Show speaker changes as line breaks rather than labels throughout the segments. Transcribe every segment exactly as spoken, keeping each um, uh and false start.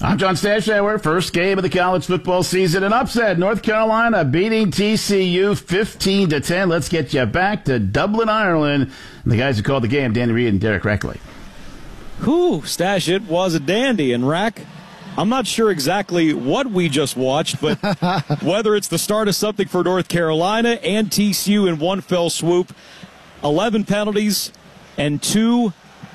I'm John Stashauer. First game of the college football season. An upset. North Carolina beating T C U fifteen to ten. Let's get you back to Dublin, Ireland. And the guys who called the game, Danny Reed and Derek Reckley.
Whew, Stash, it was a dandy. And Rack, I'm not sure exactly what we just watched, but whether it's the start of something for North Carolina and T C U in one fell swoop, eleven penalties and two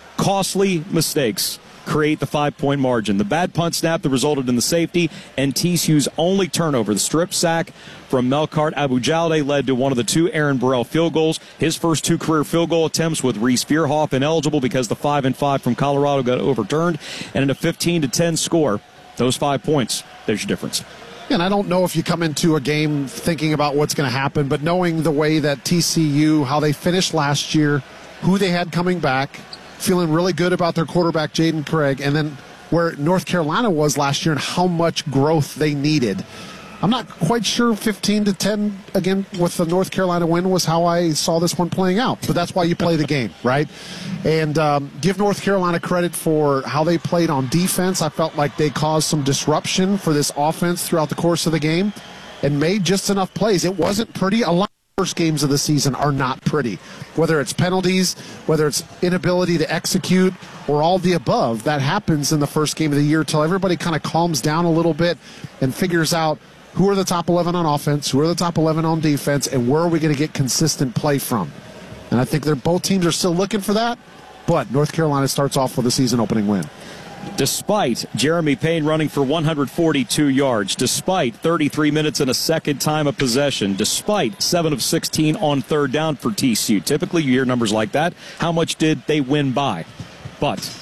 costly mistakes create the five-point margin. The bad punt snap that resulted in the safety and T C U's only turnover, the strip sack from Melkart Abu-Jalde, led to one of the two Aaron Burrell field goals. His first two career field goal attempts with Reese Fearhoff ineligible because the five and five from Colorado got overturned. And in a fifteen to ten score, those five points, there's your difference.
And I don't know if you come into a game thinking about what's going to happen, but knowing the way that T C U, how they finished last year, who they had coming back, feeling really good about their quarterback, Jaden Craig, and then where North Carolina was last year and how much growth they needed. I'm not quite sure fifteen to ten, again, with the North Carolina win was how I saw this one playing out. But that's why you play the game, right? And um, give North Carolina credit for how they played on defense. I felt like they caused some disruption for this offense throughout the course of the game and made just enough plays. It wasn't pretty. A lot first games of the season are not pretty. Whether it's penalties, whether it's inability to execute, or all the above, that happens in the first game of the year until everybody kind of calms down a little bit and figures out who are the top eleven on offense, who are the top eleven on defense, and where are we going to get consistent play from. And I think they're both teams are still looking for that, but North Carolina starts off with a season-opening win.
Despite Jeremy Payne running for one hundred forty-two yards, despite thirty-three minutes and a second time of possession, despite seven of sixteen on third down for T C U. Typically, you hear numbers like that. How much did they win by? But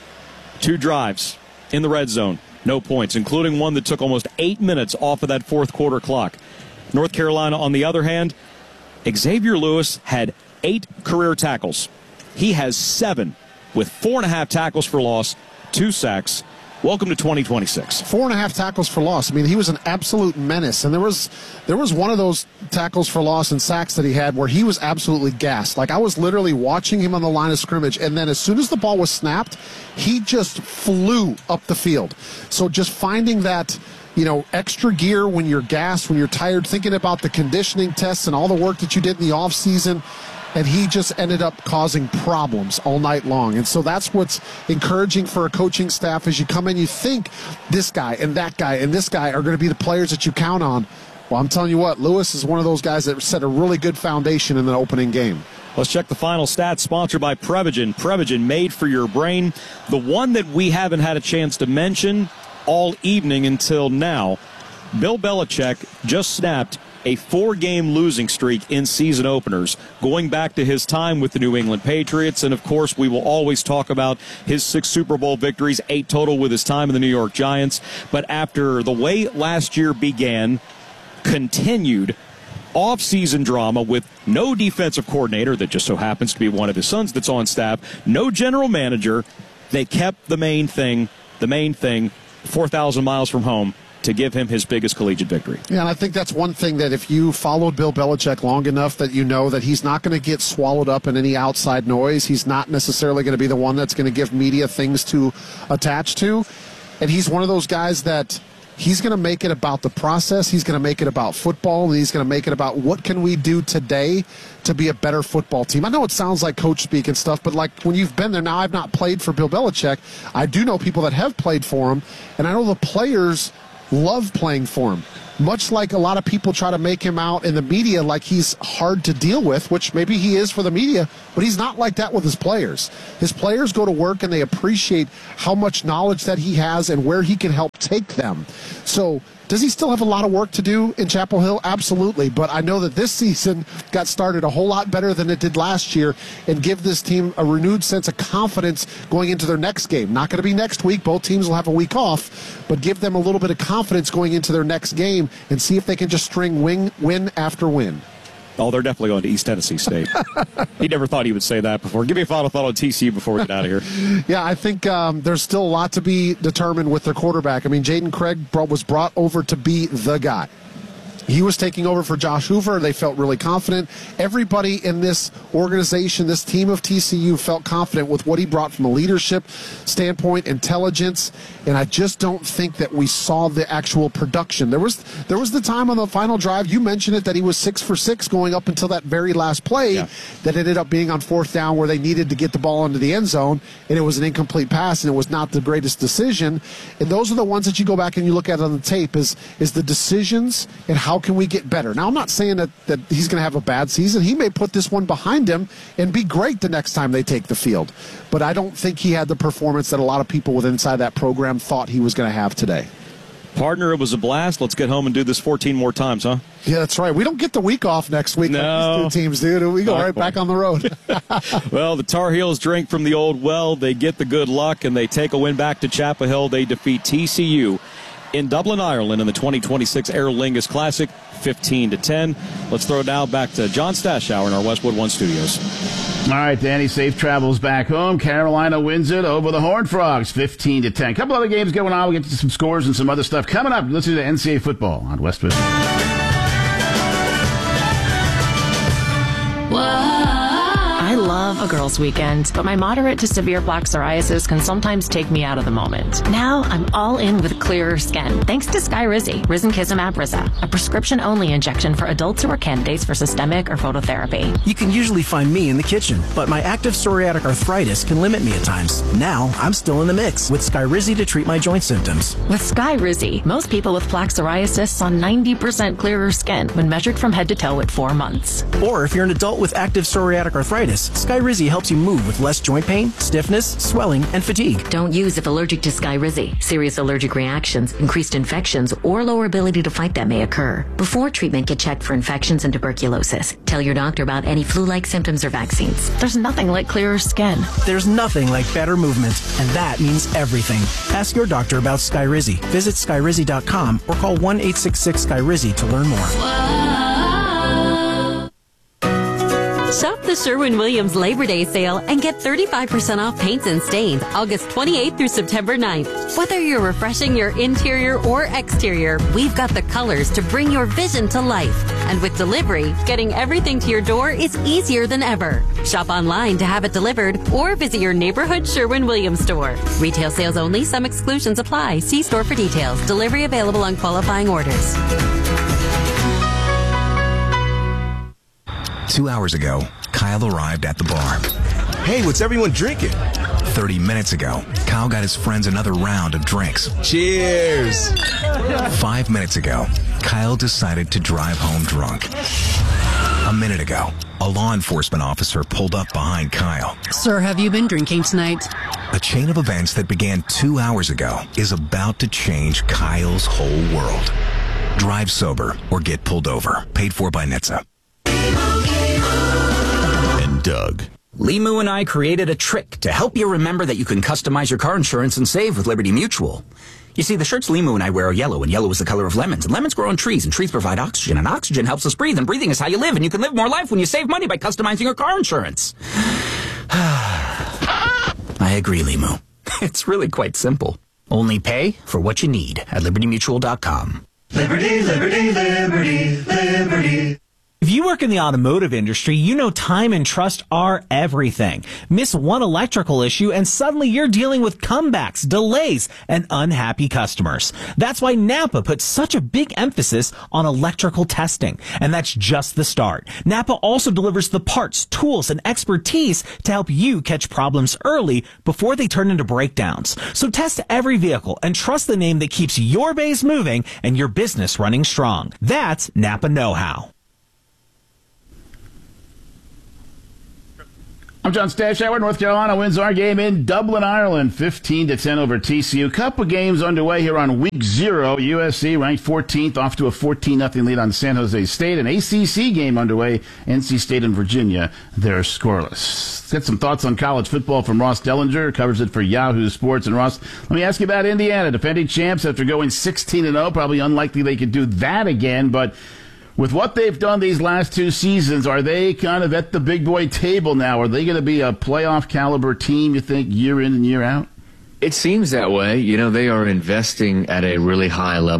two drives in the red zone, no points, including one that took almost eight minutes off of that fourth quarter clock. North Carolina, on the other hand, Xavier Lewis had eight career tackles. He has seven with four and a half tackles for loss, two sacks. Welcome to twenty twenty-six.
Four and a half tackles for loss. I mean, he was an absolute menace. And there was there was one of those tackles for loss and sacks that he had where he was absolutely gassed. Like, I was literally watching him on the line of scrimmage, and then as soon as the ball was snapped, he just flew up the field. So just finding that, you know, extra gear when you're gassed, when you're tired, thinking about the conditioning tests and all the work that you did in the offseason, and he just ended up causing problems all night long. And so that's what's encouraging for a coaching staff as you come in. You think this guy and that guy and this guy are going to be the players that you count on. Well, I'm telling you what, Lewis is one of those guys that set a really good foundation in the opening game.
Let's check the final stats, sponsored by Prevagen. Prevagen, made for your brain. The one that we haven't had a chance to mention all evening until now, Bill Belichick just snapped a four-game losing streak in season openers, going back to his time with the New England Patriots. And, of course, we will always talk about his six Super Bowl victories, eight total with his time in the New York Giants. But after the way last year began, continued off-season drama with no defensive coordinator that just so happens to be one of his sons that's on staff, no general manager, they kept the main thing, the main thing, four thousand miles from home, to give him his biggest collegiate victory.
Yeah, and I think that's one thing that if you followed Bill Belichick long enough that you know that he's not going to get swallowed up in any outside noise. He's not necessarily going to be the one that's going to give media things to attach to. And he's one of those guys that he's going to make it about the process. He's going to make it about football, and he's going to make it about what can we do today to be a better football team. I know it sounds like coach speak and stuff, but like when you've been there, now I've not played for Bill Belichick. I do know people that have played for him, and I know the players love playing for him. Much like a lot of people try to make him out in the media like he's hard to deal with, which maybe he is for the media, but he's not like that with his players. His players go to work and they appreciate how much knowledge that he has and where he can help take them. So does he still have a lot of work to do in Chapel Hill? Absolutely. But I know that this season got started a whole lot better than it did last year and give this team a renewed sense of confidence going into their next game. Not going to be next week. Both teams will have a week off, but give them a little bit of confidence going into their next game and see if they can just string win, win after win.
Oh, they're definitely going to East Tennessee State. He never thought he would say that before. Give me a final thought on T C U before we get out of here.
Yeah, I think um, there's still a lot to be determined with their quarterback. I mean, Jaden Craig brought, was brought over to be the guy. he was taking over for Josh Hoover. They felt really confident. Everybody in this organization, this team of T C U, felt confident with what he brought from a leadership standpoint, intelligence, and I just don't think that we saw the actual production. There was there was the time on the final drive, you mentioned it, that he was six for six going up until that very last play yeah. that ended up being on fourth down where they needed to get the ball into the end zone, and it was an incomplete pass, and it was not the greatest decision. And those are the ones that you go back and you look at on the tape is, is the decisions and how can we get better. Now, I'm not saying that, that he's going to have a bad season. He may put this one behind him and be great the next time they take the field. But I don't think he had the performance that a lot of people with inside that program thought he was going to have today.
Partner, it was a blast. Let's get home and do this fourteen more times, huh?
Yeah, that's right. We don't get the week off next week
no.
like these two teams do. We go right back on the road.
Well, the Tar Heels drink from the old well. They get the good luck, and they take a win back to Chapel Hill. They defeat T C U in Dublin, Ireland in the twenty twenty-six Aer Lingus Classic, fifteen to ten. Let's throw it now back to John Stashower in our Westwood One studios.
All right, Danny, safe travels back home. Carolina wins it over the Horned Frogs, fifteen to ten. A couple other games going on. We'll get to some scores and some other stuff coming up. Listen to N C A A football on Westwood.
I love a girls' weekend, but my moderate to severe plaque psoriasis can sometimes take me out of the moment. Now I'm all in with clearer skin, thanks to Skyrizi, Risankizumab Riza, a prescription-only injection for adults who are candidates for systemic or phototherapy.
You can usually find me in the kitchen, but my active psoriatic arthritis can limit me at times. Now I'm still in the mix with Skyrizi to treat my joint symptoms.
With Skyrizi, most people with plaque psoriasis saw ninety percent clearer skin when measured from head to toe at four months.
Or if you're an adult with active psoriatic arthritis, Skyrizi helps you move with less joint pain, stiffness, swelling, and fatigue.
Don't use if allergic to Skyrizi. Serious allergic reactions, increased infections, or lower ability to fight them may occur. Before treatment, get checked for infections and tuberculosis. Tell your doctor about any flu-like symptoms or vaccines.
There's nothing like clearer skin.
There's nothing like better movement, and that means everything. Ask your doctor about Skyrizi. Visit Skyrizi dot com or call one eight six six Skyrizi to learn more.
Whoa. Shop the Sherwin-Williams Labor Day sale and get thirty-five percent off paints and stains August twenty-eighth through September ninth. Whether you're refreshing your interior or exterior, we've got the colors to bring your vision to life. And with delivery, getting everything to your door is easier than ever. Shop online to have it delivered or visit your neighborhood Sherwin-Williams store. Retail sales only. Some exclusions apply. See store for details. Delivery available on qualifying orders.
Two hours ago, Kyle arrived at the bar.
Hey, what's everyone drinking?
Thirty minutes ago, Kyle got his friends another round of drinks.
Cheers!
Five minutes ago, Kyle decided to drive home drunk. A minute ago, a law enforcement officer pulled up behind Kyle.
Sir, have you been drinking tonight?
A chain of events that began two hours ago is about to change Kyle's whole world. Drive sober or get pulled over. Paid for by N H T S A.
And Doug.
Limu and I created a trick to help you remember that you can customize your car insurance and save with Liberty Mutual. You see, the shirts Limu and I wear are yellow, and yellow is the color of lemons, and lemons grow on trees, and trees provide oxygen, and oxygen helps us breathe, and breathing is how you live, and you can live more life when you save money by customizing your car insurance. I agree, Limu. It's really quite simple. Only pay for what you need at liberty mutual dot com.
Liberty, liberty, liberty, liberty.
If you work in the automotive industry, you know time and trust are everything. Miss one electrical issue and suddenly you're dealing with comebacks, delays, and unhappy customers. That's why Napa puts such a big emphasis on electrical testing. And that's just the start. Napa also delivers the parts, tools, and expertise to help you catch problems early before they turn into breakdowns. So test every vehicle and trust the name that keeps your base moving and your business running strong. That's Napa Know-How.
I'm John Stashower. North Carolina wins our game in Dublin, Ireland, fifteen to ten over T C U. Couple games underway here on week zero. U S C ranked fourteenth, off to a fourteen nothing lead on San Jose State. An A C C game underway. N C State and Virginia, they're scoreless. Let's get some thoughts on college football from Ross Dellinger, covers it for Yahoo Sports. And Ross, let me ask you about Indiana, defending champs after going sixteen and oh. Probably unlikely they could do that again, but with what they've done these last two seasons, are they kind of at the big boy table now? Are they going to be a playoff caliber team, you think, year in and year out?
It seems that way. You know, they are investing at a really high level. Uh,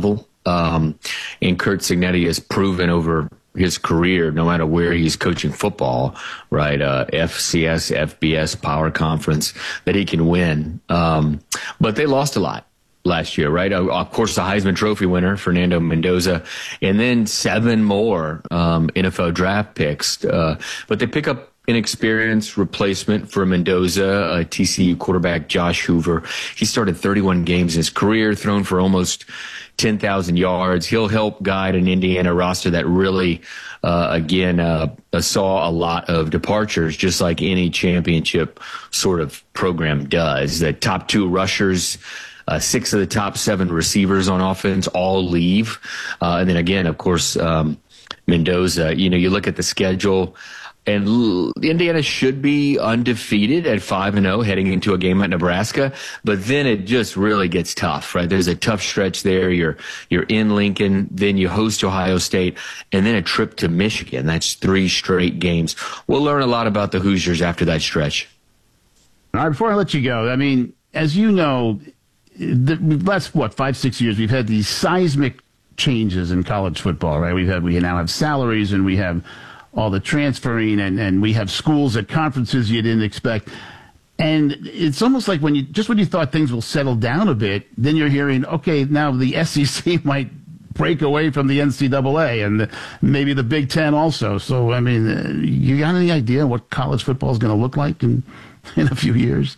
Um, and Curt Cignetti has proven over his career, no matter where he's coaching football, right? Uh, F C S, F B S, Power Conference, that he can win. Um, but they lost a lot last year, right? Uh, of course, the Heisman Trophy winner, Fernando Mendoza, and then seven more um, N F L draft picks. Uh, but they pick up an experienced replacement for Mendoza, uh, T C U quarterback Josh Hoover. He started thirty-one games in his career, thrown for almost ten thousand yards. He'll help guide an Indiana roster that really, uh, again, uh, saw a lot of departures, just like any championship sort of program does. The top two rushers, uh, six of the top seven receivers on offense all leave. Uh, and then again, of course, um, Mendoza, you know, you look at the schedule, and Indiana should be undefeated at five and oh heading into a game at Nebraska, but then it just really gets tough, right? There's a tough stretch there. You're you're in Lincoln, then you host Ohio State, and then a trip to Michigan. That's three straight games. We'll learn a lot about the Hoosiers after that stretch.
All right, before I let you go, I mean, as you know, the last, what, five, six years, we've had these seismic changes in college football, right? We've had, we now have salaries, and we have all the transferring, and, and we have schools at conferences you didn't expect. And it's almost like when you, just when you thought things will settle down a bit, then you're hearing, okay, now the S E C might break away from the N C double A and the, maybe the Big Ten also. So, I mean, uh, you got any idea what college football is going to look like in, in a few years?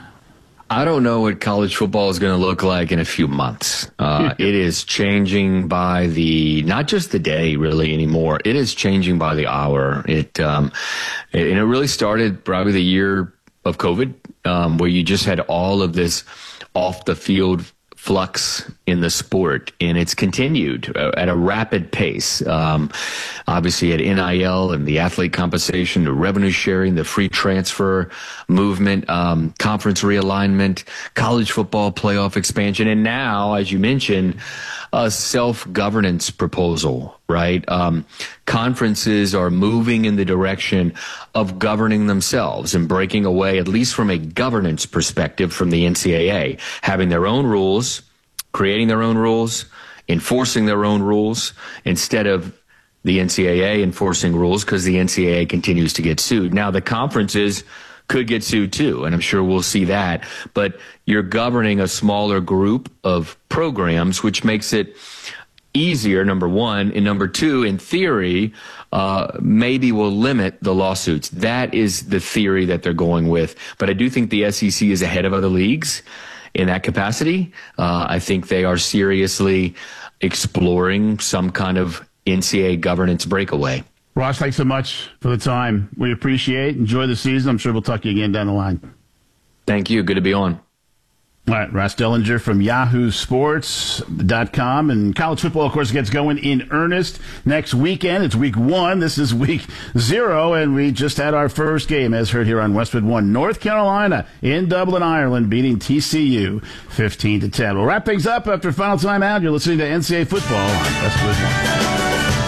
I don't know what college football is going to look like in a few months. Uh, it is changing by the, not just the day really anymore. It is changing by the hour. It, um, and it really started probably the year of COVID, um, where you just had all of this off the field flux in the sport, and it's continued at a rapid pace. Um, obviously at N I L and the athlete compensation, the revenue sharing, the free transfer movement, um, conference realignment, college football playoff expansion, and now, as you mentioned, a self-governance proposal, right? Um, conferences are moving in the direction of governing themselves and breaking away, at least from a governance perspective, from the N C double A, having their own rules, creating their own rules, enforcing their own rules, instead of the N C double A enforcing rules, because the N C double A continues to get sued. Now, the conferences could get sued too, and I'm sure we'll see that. But you're governing a smaller group of programs, which makes it easier, number one. And number two, in theory, uh, maybe will limit the lawsuits. That is the theory that they're going with. But I do think the S E C is ahead of other leagues in that capacity. Uh, I think they are seriously exploring some kind of N C double A governance breakaway.
Ross, thanks so much for the time. We appreciate it. Enjoy the season. I'm sure we'll talk to you again down the line.
Thank you. Good to be on.
All right, Ross Dellinger from yahoo sports dot com. And college football, of course, gets going in earnest next weekend. It's week one. This is week zero, and we just had our first game, as heard here on Westwood One. North Carolina in Dublin, Ireland, beating T C U fifteen to ten. We'll wrap things up after final timeout. You're listening to N C double A football on Westwood One.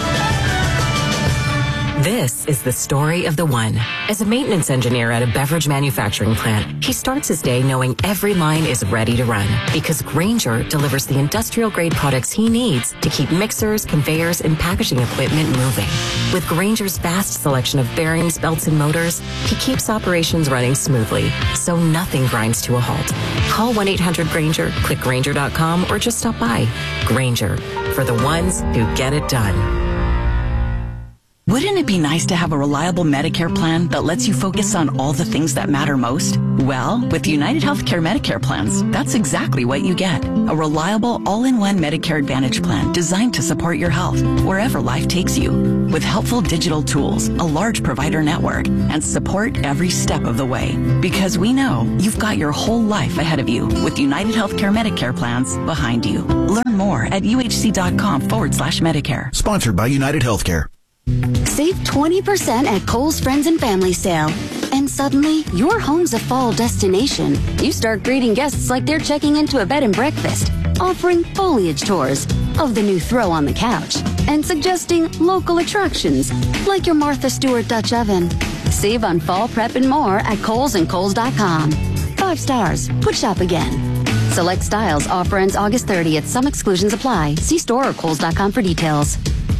This is the story of the one. As a maintenance engineer at a beverage manufacturing plant, he starts his day knowing every line is ready to run because Grainger delivers the industrial-grade products he needs to keep mixers, conveyors, and packaging equipment moving. With Grainger's vast selection of bearings, belts, and motors, he keeps operations running smoothly, so nothing grinds to a halt. Call one eight hundred Grainger, click Grainger dot com, or just stop by. Grainger, for the ones who get it done.
Wouldn't it be nice to have a reliable Medicare plan that lets you focus on all the things that matter most? Well, with United Healthcare Medicare plans, that's exactly what you get. A reliable, all-in-one Medicare Advantage plan designed to support your health wherever life takes you. With helpful digital tools, a large provider network, and support every step of the way. Because we know you've got your whole life ahead of you with United Healthcare Medicare plans behind you. Learn more at uhc.com forward slash Medicare.
Sponsored by United Healthcare.
Save twenty percent at Kohl's Friends and Family Sale. And suddenly, your home's a fall destination. You start greeting guests like they're checking into a bed and breakfast, offering foliage tours of the new throw on the couch, and suggesting local attractions like your Martha Stewart Dutch oven. Save on fall prep and more at Kohl's and Kohl's dot com. Five stars. Put shop again. Select styles. Offer ends August thirtieth. Some exclusions apply. See store or Kohl's dot com for details.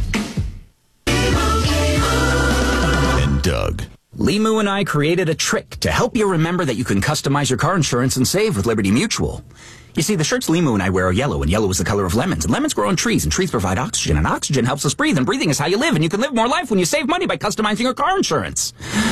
And Doug.
Limu and I created a trick to help you remember that you can customize your car insurance and save with Liberty Mutual. You see, the shirts Limu and I wear are yellow, and yellow is the color of lemons. And lemons grow on trees, and trees provide oxygen, and oxygen helps us breathe, and breathing is how you live, and you can live more life when you save money by customizing your car insurance.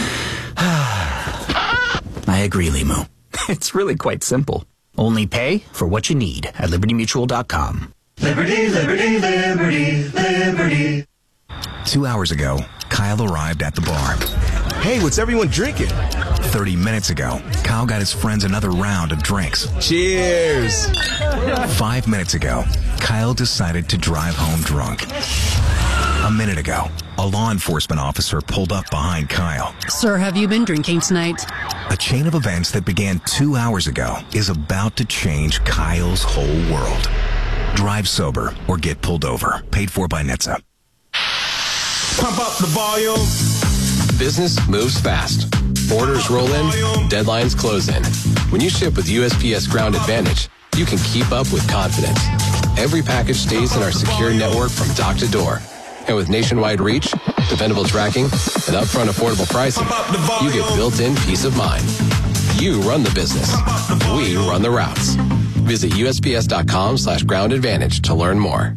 I agree, Limu. It's really quite simple. Only pay for what you need at liberty mutual dot com.
Liberty, liberty, liberty, liberty.
Two hours ago, Kyle arrived at the bar.
Hey, what's everyone drinking?
thirty minutes ago, Kyle got his friends another round of drinks.
Cheers!
Five minutes ago, Kyle decided to drive home drunk. A minute ago, a law enforcement officer pulled up behind Kyle.
Sir, have you been drinking tonight?
A chain of events that began two hours ago is about to change Kyle's whole world. Drive sober or get pulled over. Paid for by N H T S A.
Pump up the volume.
Business moves fast. Orders roll in, deadlines close in. When you ship with U S P S Ground Advantage, you can keep up with confidence. Every package stays in our secure network from dock to door. And with nationwide reach, dependable tracking, and upfront affordable pricing, you get built-in peace of mind. You run the business. We run the routes. Visit U S P S dot com slash ground advantage to learn more.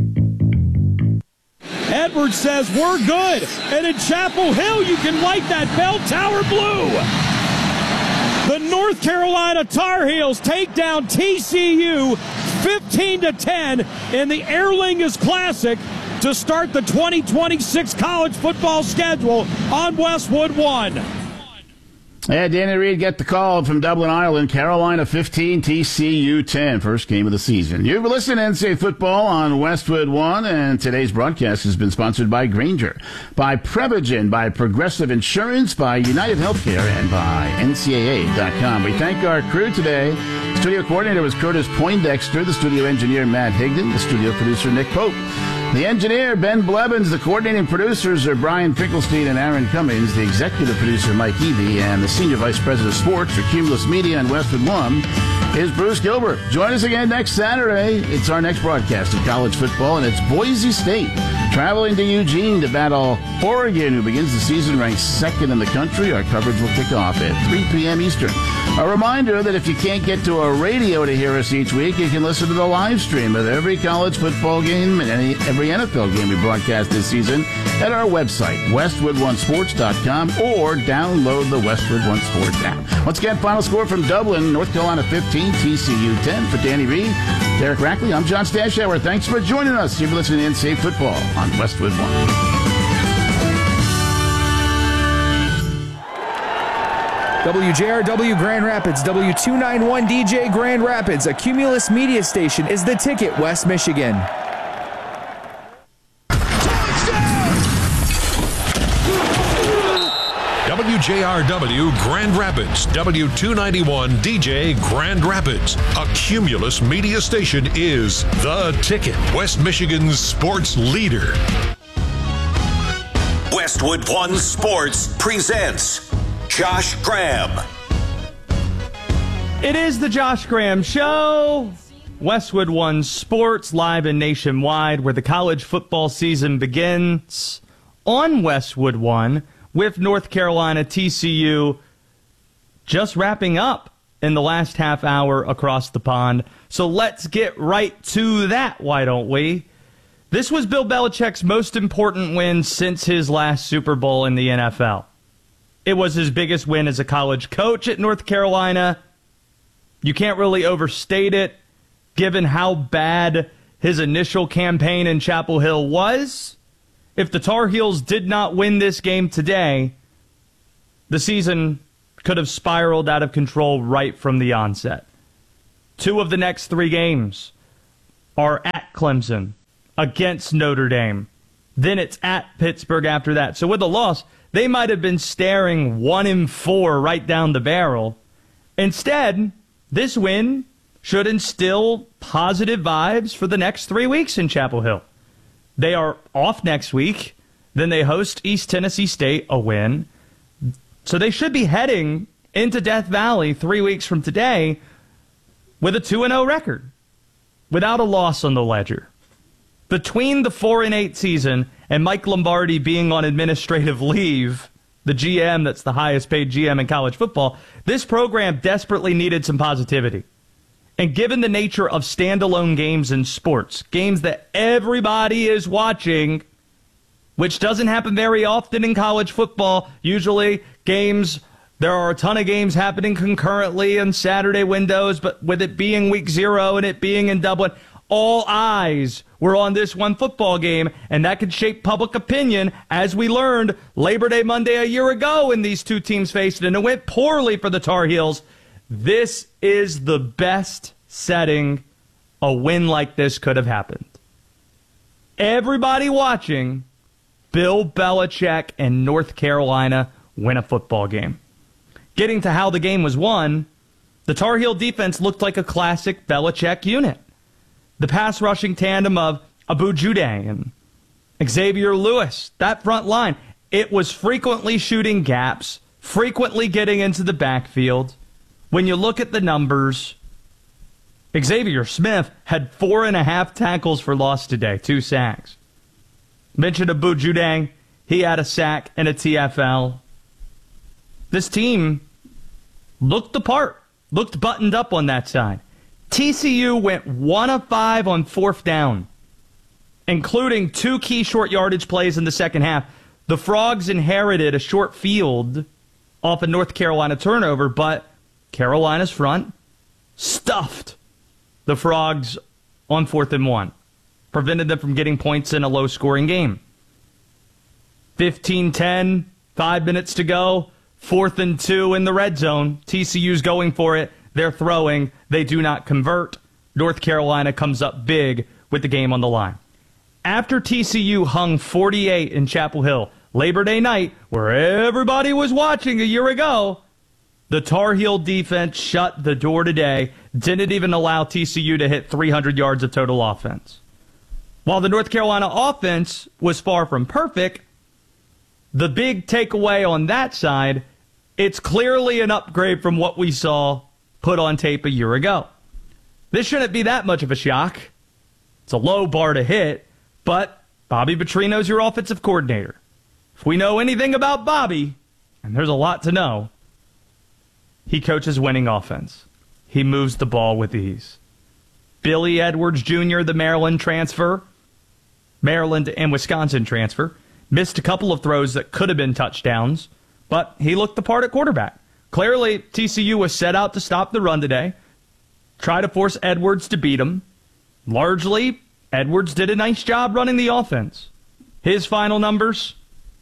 Edwards says we're good. And in Chapel Hill, you can light that bell tower blue. The North Carolina Tar Heels take down T C U fifteen to ten in the Aer Lingus Classic to start the twenty twenty-six college football schedule on Westwood One.
Yeah, Danny Reed get the call from Dublin, Ireland. Carolina fifteen, T C U ten. First game of the season. You've been listening to N C A A Football on Westwood One, and today's broadcast has been sponsored by Grainger, by Prevagen, by Progressive Insurance, by United Healthcare, and by N C A A dot com. We thank our crew today. Studio coordinator was Curtis Poindexter, the studio engineer Matt Higdon, the studio producer Nick Pope. The engineer, Ben Blevins. The coordinating producers are Brian Finkelstein and Aaron Cummings. The executive producer, Mike Eby. And the senior vice president of sports for Cumulus Media and Westwood One is Bruce Gilbert. Join us again next Saturday. It's our next broadcast of college football, and it's Boise State traveling to Eugene to battle Oregon, who begins the season ranked second in the country. Our coverage will kick off at three p.m. Eastern. A reminder that if you can't get to a radio to hear us each week, you can listen to the live stream of every college football game and any, every N F L game we broadcast this season at our website, westwood one sports dot com, or download the Westwood One Sports app. Once again, final score from Dublin, North Carolina fifteen, T C U ten. For Danny Reed, Derek Rackley, I'm John Stashower. Thanks for joining us. You've been listening to N C A A Football on Westwood One.
W J R W Grand Rapids, W two ninety-one D J Grand Rapids, a Cumulus Media station, is the Ticket, West Michigan.
W J R W Grand Rapids, W two ninety-one D J Grand Rapids, a Cumulus Media station, is the Ticket, West Michigan's sports leader.
Westwood One Sports presents Josh Graham.
It is the Josh Graham Show. Westwood One Sports, live and nationwide, where the college football season begins on Westwood One, with North Carolina T C U just wrapping up in the last half hour across the pond. So let's get right to that, why don't we? This was Bill Belichick's most important win since his last Super Bowl in the N F L. It was his biggest win as a college coach at North Carolina. You can't really overstate it, given how bad his initial campaign in Chapel Hill was. If the Tar Heels did not win this game today, the season could have spiraled out of control right from the onset. Two of the next three games are at Clemson, against Notre Dame. Then it's at Pittsburgh after that. So with a loss, they might have been staring one and four right down the barrel. Instead, this win should instill positive vibes for the next three weeks in Chapel Hill. They are off next week. Then they host East Tennessee State, a win. So they should be heading into Death Valley three weeks from today with a two and oh record, without a loss on the ledger. Between the four and eight season and Mike Lombardi being on administrative leave, the G M that's the highest paid G M in college football, this program desperately needed some positivity. And given the nature of standalone games in sports, games that everybody is watching, which doesn't happen very often in college football, usually games, there are a ton of games happening concurrently in Saturday windows, but with it being week zero and it being in Dublin, all eyes were on this one football game, and that could shape public opinion, as we learned Labor Day Monday a year ago when these two teams faced, and it went poorly for the Tar Heels. This is the best setting a win like this could have happened. Everybody watching Bill Belichick and North Carolina win a football game. Getting to how the game was won, the Tar Heel defense looked like a classic Belichick unit. The pass rushing tandem of Abu Judang and Xavier Lewis, that front line, it was frequently shooting gaps, frequently getting into the backfield. When you look at the numbers, Xavier Smith had four and a half tackles for loss today, two sacks. Mentioned Abu Judang, he had a sack and a T F L. This team looked the part, looked buttoned up on that side. T C U went one of five on fourth down, including two key short yardage plays in the second half. The Frogs inherited a short field off a North Carolina turnover, but Carolina's front stuffed the Frogs on fourth and one, prevented them from getting points in a low-scoring game. fifteen ten, five minutes to go, fourth and two in the red zone. T C U's going for it. They're throwing. They do not convert. North Carolina comes up big with the game on the line. After T C U hung forty-eight in Chapel Hill, Labor Day night, where everybody was watching a year ago, the Tar Heel defense shut the door today, didn't even allow T C U to hit three hundred yards of total offense. While the North Carolina offense was far from perfect, the big takeaway on that side, it's clearly an upgrade from what we saw put on tape a year ago. This shouldn't be that much of a shock. It's a low bar to hit, but Bobby Petrino's your offensive coordinator. If we know anything about Bobby, and there's a lot to know, he coaches winning offense. He moves the ball with ease. Billy Edwards Junior, the Maryland transfer, Maryland and Wisconsin transfer, missed a couple of throws that could have been touchdowns, but he looked the part at quarterback. Clearly, T C U was set out to stop the run today, try to force Edwards to beat him. Largely, Edwards did a nice job running the offense. His final numbers,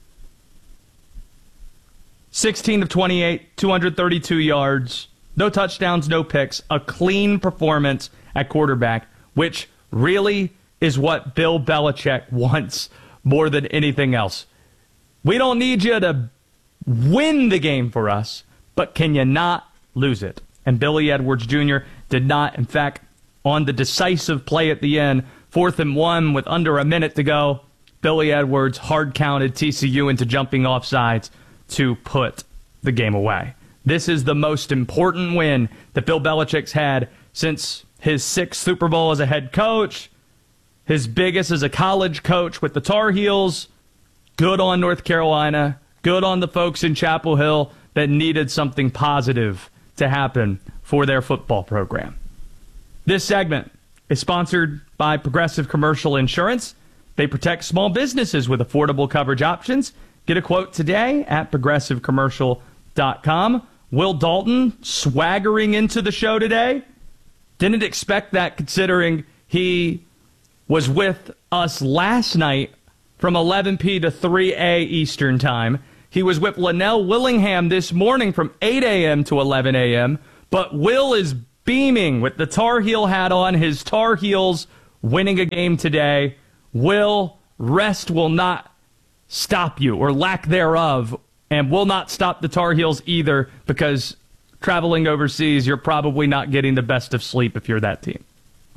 sixteen of twenty-eight, two hundred thirty-two yards, no touchdowns, no picks, a clean performance at quarterback, which really is what Bill Belichick wants more than anything else. We don't need you to win the game for us, but can you not lose it? And Billy Edwards Junior did not. In fact, on the decisive play at the end, fourth and one with under a minute to go, Billy Edwards hard-counted T C U into jumping off sides to put the game away. This is the most important win that Bill Belichick's had since his sixth Super Bowl as a head coach, his biggest as a college coach with the Tar Heels. Good on North Carolina. Good on the folks in Chapel Hill that needed something positive to happen for their football program. This segment is sponsored by Progressive Commercial Insurance. They protect small businesses with affordable coverage options. Get a quote today at progressive commercial dot com. Will Dalton swaggering into the show today. Didn't expect that considering he was with us last night from eleven p to three a Eastern Time. He was with Linnell Willingham this morning from eight a.m. to eleven a.m. But Will is beaming with the Tar Heel hat on, his Tar Heels winning a game today. Will, rest will not stop you, or lack thereof, and will not stop the Tar Heels either, because traveling overseas, you're probably not getting the best of sleep if you're that team.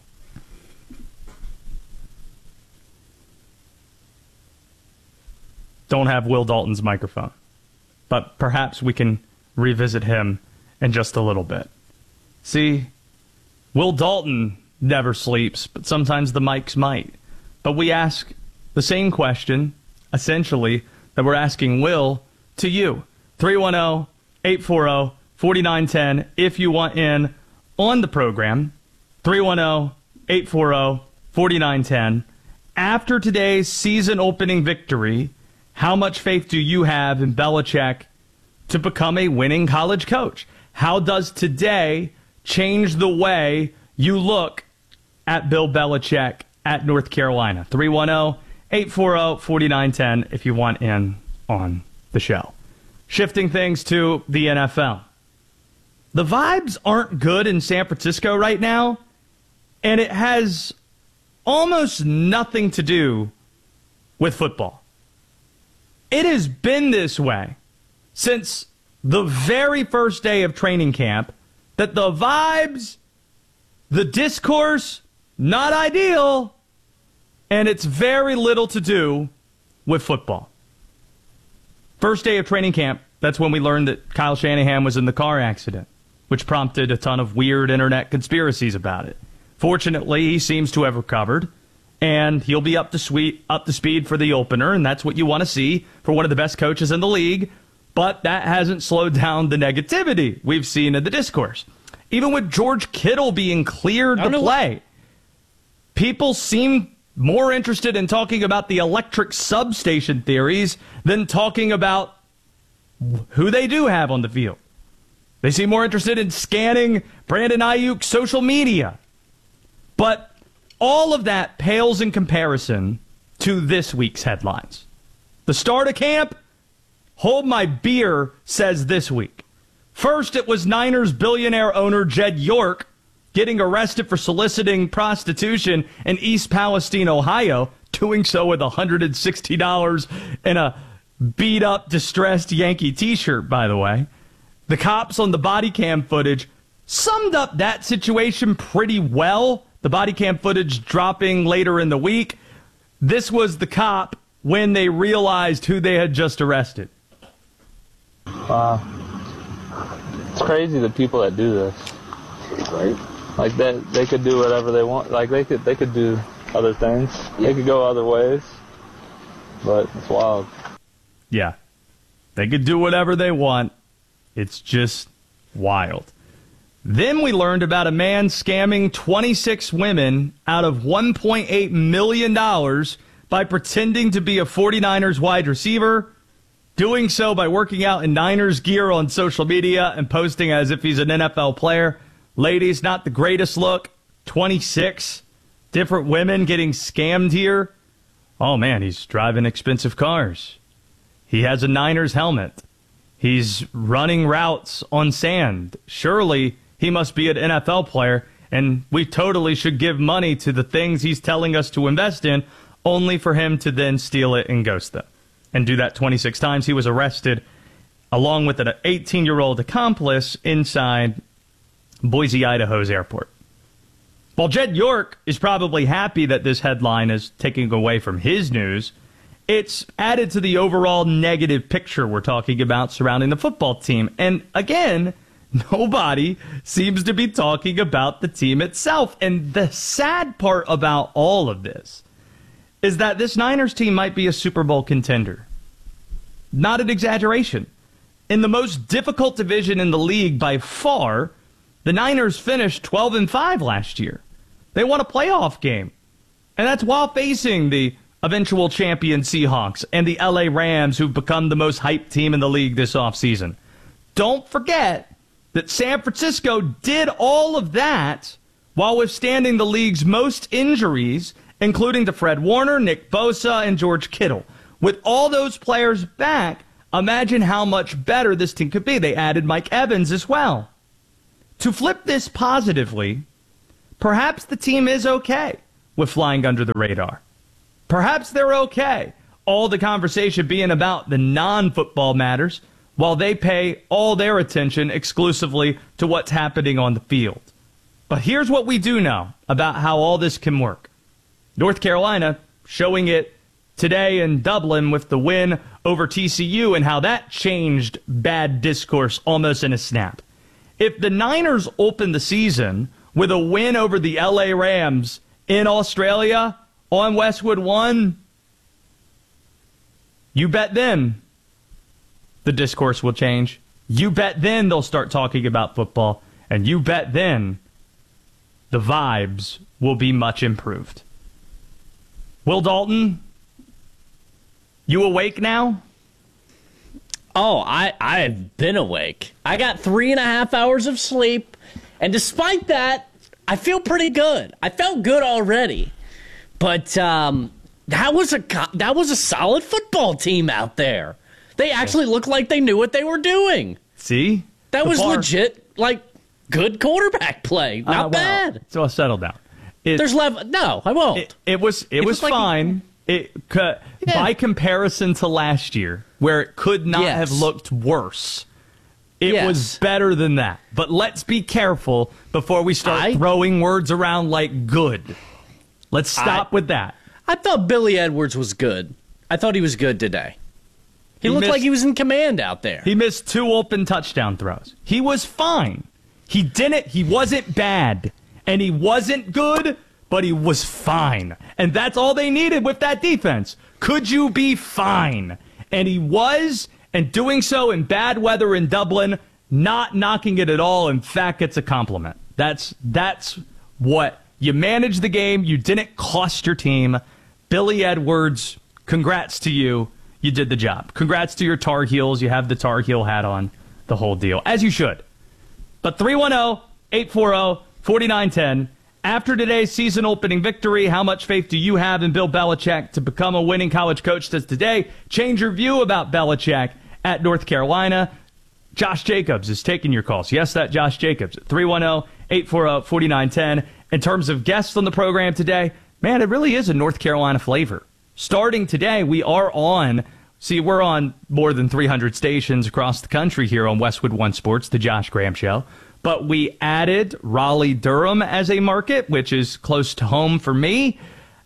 Don't have Will Dalton's microphone, but perhaps we can revisit him in just a little bit. See, Will Dalton never sleeps, but sometimes the mics might. But we ask the same question, essentially, that we're asking Will to you. three one zero, eight four zero, four nine one zero if you want in on the program. three one zero, eight four zero, four nine one zero. After today's season opening victory, how much faith do you have in Belichick to become a winning college coach? How does today change the way you look at Bill Belichick at North Carolina? three one zero, eight four zero, four nine one zero if you want in on the show. Shifting things to the N F L. The vibes aren't good in San Francisco right now, and it has almost nothing to do with football. It has been this way since the very first day of training camp, that the vibes, the discourse, not ideal, and it's very little to do with football. First day of training camp, that's when we learned that Kyle Shanahan was in the car accident, which prompted a ton of weird internet conspiracies about it. Fortunately, he seems to have recovered, and he'll be up to, sweet, up to speed for the opener, and that's what you want to see for one of the best coaches in the league. But that hasn't slowed down the negativity we've seen in the discourse. Even with George Kittle being cleared to play, people seem more interested in talking about the electric substation theories than talking about who they do have on the field. They seem more interested in scanning Brandon Ayuk's social media. But all of that pales in comparison to this week's headlines. The start of camp, Hold My Beer says this week. First, it was Niners billionaire owner Jed York getting arrested for soliciting prostitution in East Palestine, Ohio, doing so with one hundred sixty dollars and a beat-up, distressed Yankee t-shirt, by the way. The cops on the body cam footage summed up that situation pretty well. The body cam footage dropping later in the week. This was the cop when they realized who they had just arrested.
Wow. It's crazy the people that do this. Right? Like that, they could do whatever they want. Like they could, they could do other things. Yeah. They could go other ways. But it's wild.
Yeah. They could do whatever they want. It's just wild. Then we learned about a man scamming twenty-six women out of one point eight million dollars by pretending to be a 49ers wide receiver, doing so by working out in Niners gear on social media and posting as if he's an N F L player. Ladies, not the greatest look. twenty-six different women getting scammed here. Oh, man, he's driving expensive cars. He has a Niners helmet. He's running routes on sand. Surely he must be an N F L player, and we totally should give money to the things he's telling us to invest in, only for him to then steal it and ghost them. And do that twenty-six times. He was arrested along with an eighteen-year-old accomplice inside Boise, Idaho's airport. While Jed York is probably happy that this headline is taking away from his news, it's added to the overall negative picture we're talking about surrounding the football team. And again, nobody seems to be talking about the team itself. And the sad part about all of this is that this Niners team might be a Super Bowl contender. Not an exaggeration. In the most difficult division in the league by far, the Niners finished twelve and five last year. They won a playoff game. And that's while facing the eventual champion Seahawks and the L A Rams, who've become the most hyped team in the league this offseason. Don't forget that San Francisco did all of that while withstanding the league's most injuries, including to Fred Warner, Nick Bosa, and George Kittle. With all those players back, imagine how much better this team could be. They added Mike Evans as well. To flip this positively, perhaps the team is okay with flying under the radar. Perhaps they're okay, all the conversation being about the non-football matters, while they pay all their attention exclusively to what's happening on the field. But here's what we do know about how all this can work. North Carolina showing it today in Dublin with the win over T C U and how that changed bad discourse almost in a snap. If the Niners open the season with a win over the L A Rams in Australia on Westwood One, you bet then the discourse will change. You bet then they'll start talking about football. And you bet then the vibes will be much improved. Will Dalton, you awake now?
Oh, I, I've been awake. I got three and a half hours of sleep. And despite that, I feel pretty good. I felt good already. But um, that was a that was a solid football team out there. They actually looked like they knew what they were doing.
See?
That
The
was
bar-
legit, like, good quarterback play. Not
Uh, well,
bad.
So I'll settle down. It,
There's level. No, I won't.
It, it was it,
It
was
was like-
fine. It co-
Yeah.
by comparison to last year, where it could not
Yes.
have looked worse. It
Yes.
was better than that. But let's be careful before we start
I-
throwing words around like good. Let's stop
I-
with that.
I thought Billy Edwards was good. I thought he was good today. He,
He
looked
missed-
like he was in command out there.
He missed two open touchdown throws. He was fine. He didn't. He wasn't bad. And he wasn't good, but he was fine. And that's all they needed with that defense. Could you be fine? And he was, and doing so in bad weather in Dublin, not knocking it at all. In fact, it's a compliment. That's that's what you managed the game. You didn't cost your team. Billy Edwards, congrats to you. You did the job. Congrats to your Tar Heels. You have the Tar Heel hat on, the whole deal, as you should. But three one zero, eight four zero, four nine one zero. After today's season opening victory, how much faith do you have in Bill Belichick to become a winning college coach? Does today change your view about Belichick at North Carolina? Josh Jacobs is taking your calls. Yes, that Josh Jacobs at three one zero, eight four zero, four nine one zero. In terms of guests on the program today, man, it really is a North Carolina flavor. Starting today, we are on, see, we're on more than three hundred stations across the country here on Westwood One Sports, the Josh Graham Show. But we added Raleigh-Durham as a market, which is close to home for me.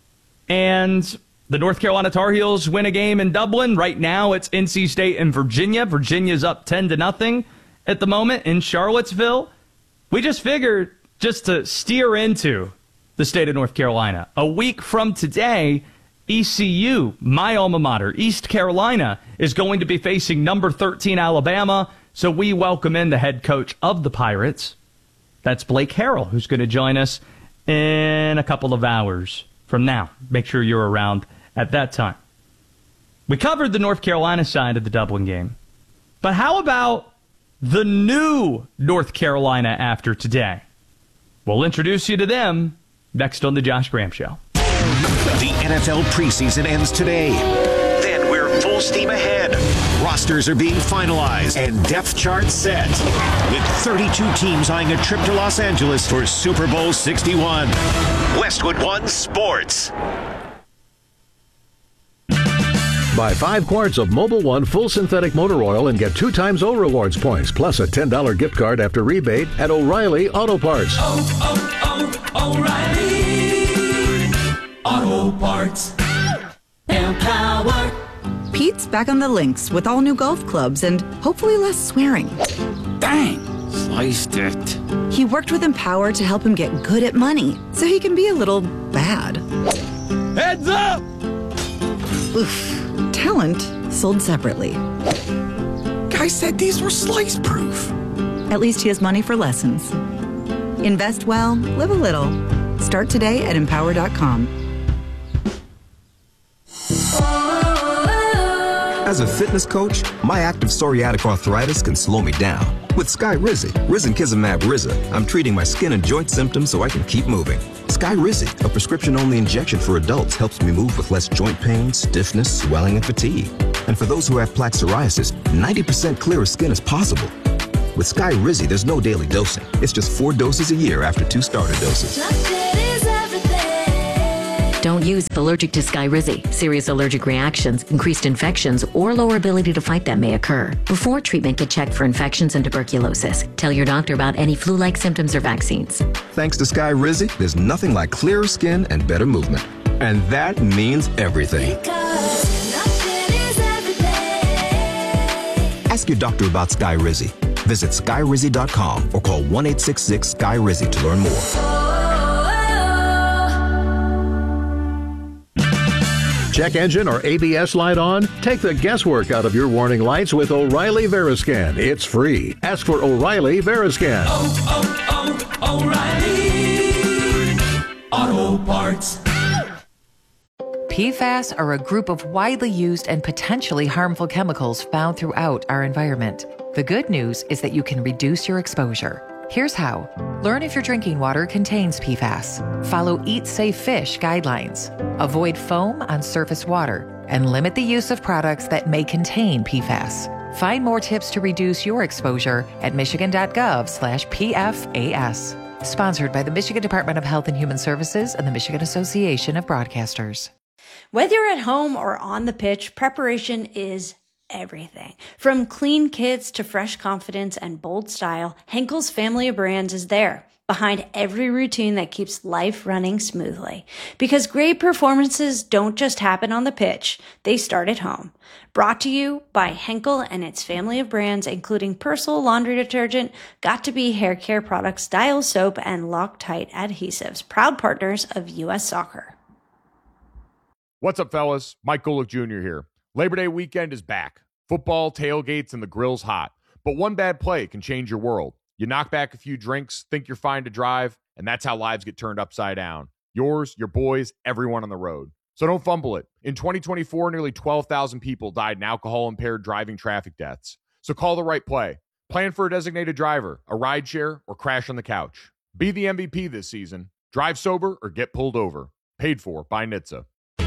And the North Carolina Tar Heels win a game in Dublin. Right now, it's N C State and Virginia. Virginia's up ten to nothing at the moment in Charlottesville. We just figured just to steer into the state of North Carolina. A week from today, E C U, my alma mater, East Carolina, is going to be facing number thirteen Alabama. So we welcome in the head coach of the Pirates. That's Blake Harrell, who's going to join us in a couple of hours from now. Make sure you're around at that time. We covered the North Carolina side of the Dublin game. But how about the new North Carolina after today? We'll introduce you to them next on the Josh Graham Show.
The N F L preseason ends today. Then we're full steam ahead. Rosters are being finalized and depth charts set. With thirty-two teams eyeing a trip to Los Angeles for Super Bowl sixty-one. Westwood One Sports.
Buy five quarts of Mobil One full synthetic motor oil and get two times O Rewards points, plus a ten dollars gift card after rebate at O'Reilly Auto Parts.
Oh, oh, oh, O'Reilly Auto Parts. Empower.
Pete's back on the links with all new golf clubs and hopefully less swearing.
Dang, sliced it.
He worked with Empower to help him get good at money, so he can be a little bad.
Heads up!
Oof. Talent sold separately.
Guy said these were slice proof.
At least he has money for lessons. Invest well, live a little. Start today at empower dot com.
As a fitness coach, my active psoriatic arthritis can slow me down. With Skyrizi, risankizumab Riza, I'm treating my skin and joint symptoms so I can keep moving. Skyrizi, a prescription-only injection for adults, helps me move with less joint pain, stiffness, swelling, and fatigue. And for those who have plaque psoriasis, ninety percent clearer skin is possible. With Skyrizi, there's no daily dosing. It's just four doses a year after two starter doses.
Don't use if allergic to Skyrizi. Serious allergic reactions, increased infections, or lower ability to fight them may occur. Before treatment, get checked for infections and tuberculosis. Tell your doctor about any flu-like symptoms or vaccines.
Thanks to Skyrizi, there's nothing like clearer skin and better movement. And that means everything. Ask your doctor about Skyrizi. Visit sky rizzy dot com or call one eight six six sky rizzy to learn more.
Check engine or A B S light on? Take the guesswork out of your warning lights with O'Reilly Veriscan. It's free. Ask for O'Reilly Veriscan.
Oh, oh, oh, O'Reilly Auto Parts.
P FAS are a group of widely used and potentially harmful chemicals found throughout our environment. The good news is that you can reduce your exposure. Here's how. Learn if your drinking water contains P FAS. Follow Eat Safe Fish guidelines. Avoid foam on surface water. And limit the use of products that may contain P FAS. Find more tips to reduce your exposure at michigan.gov slash PFAS. Sponsored by the Michigan Department of Health and Human Services and the Michigan Association of Broadcasters.
Whether you're at home or on the pitch, preparation is everything. From clean kits to fresh confidence and bold style, Henkel's family of brands is there, behind every routine that keeps life running smoothly. Because great performances don't just happen on the pitch, they start at home. Brought to you by Henkel and its family of brands, including Persil laundry detergent, Got2b hair care products, Dial soap, and Loctite adhesives, proud partners of U S Soccer.
What's up, fellas? Mike Golick Junior here. Labor Day weekend is back. Football, tailgates, and the grill's hot. But one bad play can change your world. You knock back a few drinks, think you're fine to drive, and that's how lives get turned upside down. Yours, your boys, everyone on the road. So don't fumble it. In twenty twenty-four, nearly twelve thousand people died in alcohol-impaired driving traffic deaths. So call the right play. Plan for a designated driver, a rideshare, or crash on the couch. Be the M V P this season. Drive sober or get pulled over. Paid for by N H T S A.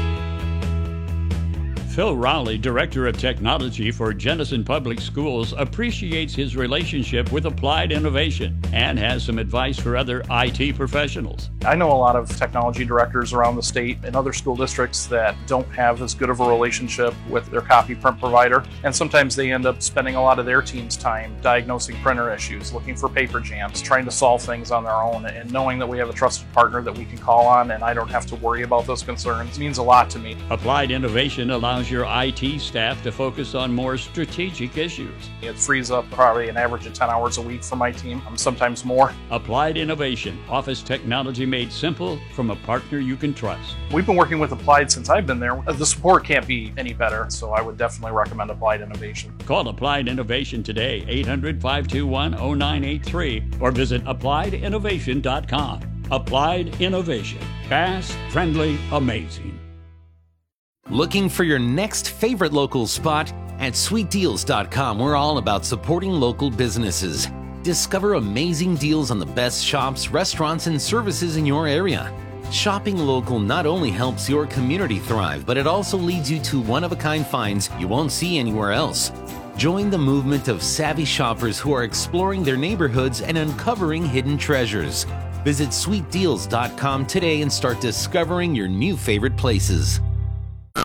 Phil Rowley, Director of Technology for Jenison Public Schools, appreciates his relationship with Applied Innovation and has some advice for other I T professionals.
I know a lot of technology directors around the state and other school districts that don't have as good of a relationship with their copy print provider, and sometimes they end up spending a lot of their team's time diagnosing printer issues, looking for paper jams, trying to solve things on their own, and knowing that we have a trusted partner that we can call on and I don't have to worry about those concerns means a lot to me.
Applied Innovation allows your I T staff to focus on more strategic issues.
It frees up probably an average of ten hours a week for my team, sometimes more.
Applied Innovation, office technology made simple from a partner you can trust.
We've been working with Applied since I've been there. The support can't be any better, so I would definitely recommend Applied Innovation.
Call Applied Innovation today, eight hundred, five two one, zero nine eight three, or visit applied innovation dot com. Applied Innovation. Fast, friendly, amazing.
Looking for your next favorite local spot? At sweet deals dot com, we're all about supporting local businesses. Discover amazing deals on the best shops, restaurants, and services in your area. Shopping local not only helps your community thrive, but it also leads you to one-of-a-kind finds you won't see anywhere else. Join the movement of savvy shoppers who are exploring their neighborhoods and uncovering hidden treasures. Visit sweet deals dot com today and start discovering your new favorite places.